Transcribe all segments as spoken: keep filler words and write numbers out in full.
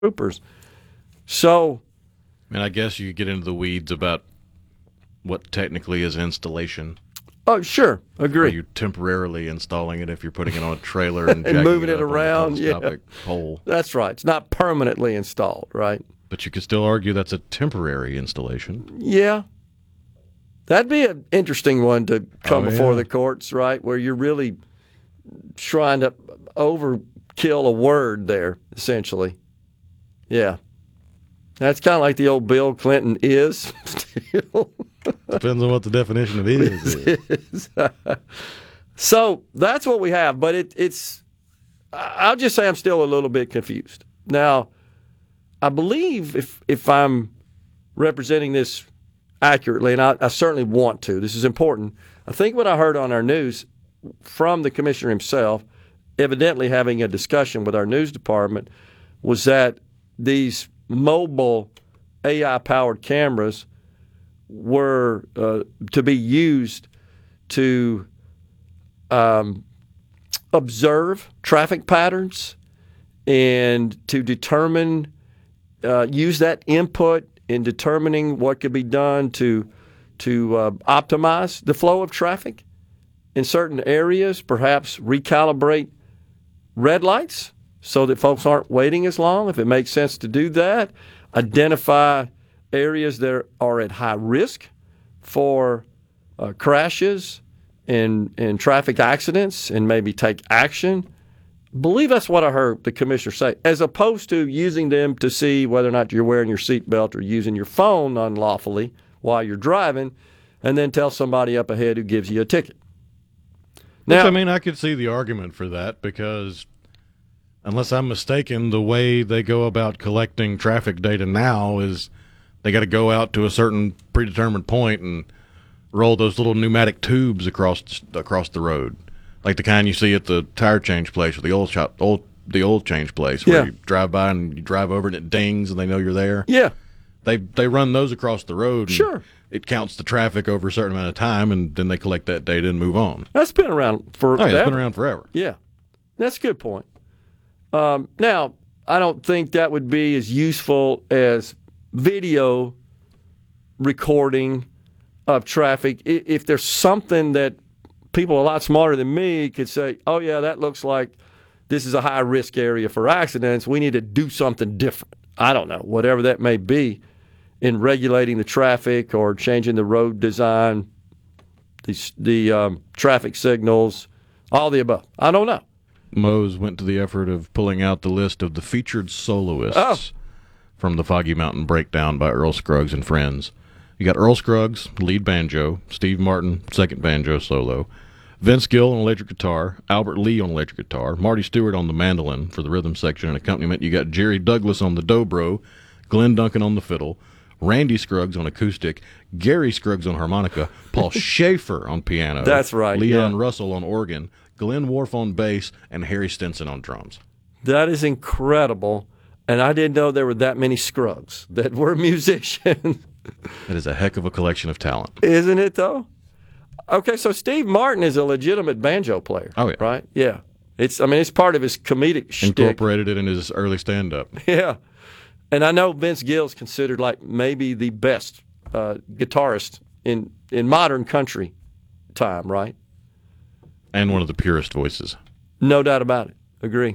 troopers. So, And I guess you get into the weeds about what technically is installation. oh, sure, Are agree. you temporarily installing it if you're putting it on a trailer and, And jacking moving it, it up around, on a yeah. telescopic pole? That's right. It's not permanently installed, right? But you could still argue that's a temporary installation. Yeah. That'd be an interesting one to come Oh, before yeah. the courts, right? Where you're really trying to overkill a word there, essentially. Yeah. That's kind of like the old Bill Clinton is still. Depends on what the definition of is. is. So that's what we have, but it, it's, I'll just say I'm still a little bit confused. Now, I believe if if I'm representing this accurately, and I, I certainly want to, this is important, I think what I heard on our news from the commissioner himself, evidently having a discussion with our news department, was that these mobile A I-powered cameras were uh, to be used to um, observe traffic patterns and to determine, uh, use that input in determining what could be done to to uh, optimize the flow of traffic in certain areas, perhaps recalibrate red lights so that folks aren't waiting as long, if it makes sense to do that, identify areas that are at high risk for uh, crashes and, and traffic accidents and maybe take action. I believe that's what I heard the commissioner say, as opposed to using them to see whether or not you're wearing your seatbelt or using your phone unlawfully while you're driving, and then tell somebody up ahead who gives you a ticket. Which, Now, I mean, I could see the argument for that because, unless I'm mistaken, the way they go about collecting traffic data now is they got to go out to a certain predetermined point and roll those little pneumatic tubes across across the road, like the kind you see at the tire change place or the oil shop, old the oil change place, where Yeah. you drive by and you drive over and it dings and they know you're there. yeah, They they run those across the road. And Sure. It counts the traffic over a certain amount of time, and then they collect that data and move on. that's been around for Oh, yeah, it's been around forever. Yeah, that's a good point. Um, now, I don't think that would be as useful as video recording of traffic. I- If there's something that people a lot smarter than me could say, oh, yeah, that looks like this is a high-risk area for accidents. We need to do something different. I don't know, whatever that may be in regulating the traffic or changing the road design, the, the um, traffic signals, all the above. I don't know. Mose went to the effort of pulling out the list of the featured soloists Oh. from the Foggy Mountain Breakdown by Earl Scruggs and Friends. You got Earl Scruggs, lead banjo, Steve Martin, second banjo solo, Vince Gill on electric guitar, Albert Lee on electric guitar, Marty Stewart on the mandolin for the rhythm section and accompaniment. You got Jerry Douglas on the dobro, Glenn Duncan on the fiddle, Randy Scruggs on acoustic, Gary Scruggs on harmonica, Paul Schaefer on piano. That's right, Leon yeah. Russell on organ, Glenn Worf on bass, and Harry Stinson on drums. That is incredible. And I didn't know there were that many Scruggs that were musicians. That is a heck of a collection of talent. Isn't it, though? Okay, so Steve Martin is a legitimate banjo player. Oh, yeah. Right? Yeah. It's. I mean, it's part of his comedic shtick. Incorporated it in his early stand-up. Yeah. And I know Vince Gill's considered like maybe the best uh, guitarist in, in modern country time, right? And one of the purest voices. No doubt about it. Agree.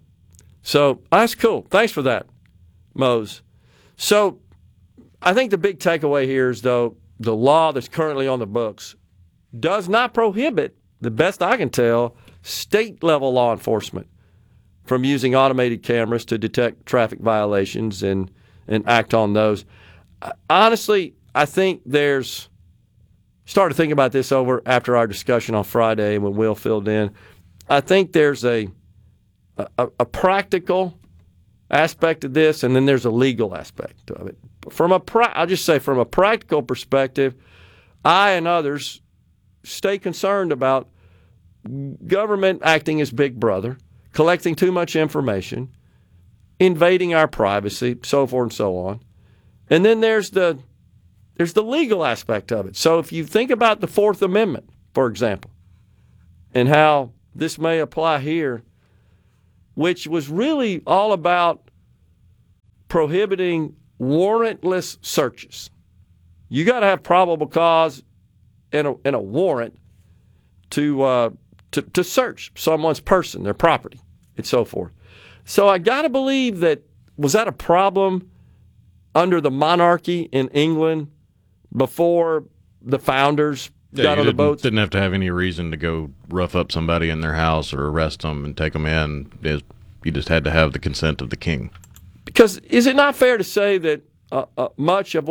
So that's cool. Thanks for that, Mose. So I think the big takeaway here is, though, the law that's currently on the books does not prohibit, the best I can tell, state-level law enforcement from using automated cameras to detect traffic violations and, and act on those. Honestly, I think there's – started thinking about this over after our discussion on Friday when Will filled in. I think there's a a, a practical aspect of this, and then there's a legal aspect of it. From a pra- I'll just say from a practical perspective, I and others stay concerned about government acting as big brother, collecting too much information, invading our privacy, so forth and so on. And then there's the there's the legal aspect of it. So if you think about the Fourth Amendment, for example, and how this may apply here, which was really all about prohibiting warrantless searches. You got to have probable cause and a, and a warrant to, uh, to to search someone's person, their property, and so forth. So I got to believe that, was that a problem under the monarchy in England before the founders Yeah, got you on the didn't, boats? didn't have to have any reason to go rough up somebody in their house or arrest them and take them in. It- You just had to have the consent of the king. Because is it not fair to say that uh, uh, much of what